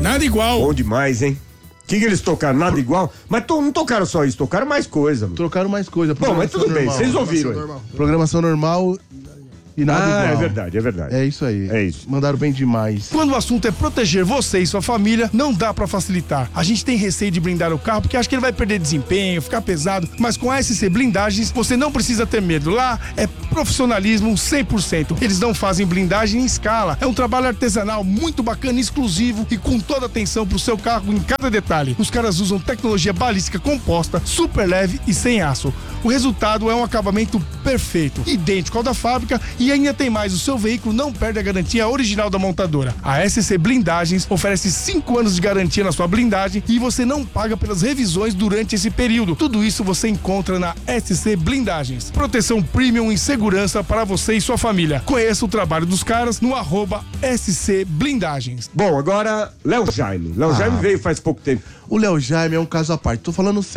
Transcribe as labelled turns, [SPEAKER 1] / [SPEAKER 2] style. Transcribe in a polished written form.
[SPEAKER 1] Nada igual.
[SPEAKER 2] Bom demais, hein? O que eles tocaram? Nada igual? Mas não tocaram só isso, tocaram mais coisa. Mano.
[SPEAKER 3] Trocaram mais coisa.
[SPEAKER 2] Bom, mas tudo bem, vocês ouviram aí.
[SPEAKER 3] Programação normal e nada igual.
[SPEAKER 2] É verdade, é verdade.
[SPEAKER 3] É isso aí.
[SPEAKER 2] É isso.
[SPEAKER 3] Mandaram bem demais.
[SPEAKER 1] Quando o assunto é proteger você e sua família, não dá pra facilitar. A gente tem receio de blindar o carro porque acha que ele vai perder desempenho, ficar pesado, mas com a SC Blindagens você não precisa ter medo. Lá é profissionalismo 100%. Eles não fazem blindagem em escala. É um trabalho artesanal muito bacana, exclusivo e com toda atenção pro seu carro em cada detalhe. Os caras usam tecnologia balística composta, super leve e sem aço. O resultado é um acabamento perfeito, idêntico ao da fábrica e ainda tem mais, o seu veículo não perde a garantia original da montadora. A SC Blindagens oferece 5 anos de garantia na sua blindagem e você não paga pelas revisões durante esse período. Tudo isso você encontra na SC Blindagens. Proteção premium e segurança para você e sua família. Conheça o trabalho dos caras no @SC Blindagens.
[SPEAKER 2] Bom, agora, Léo Jaime. Léo Jaime veio faz pouco tempo.
[SPEAKER 3] O Léo Jaime é um caso à parte. Tô falando sério.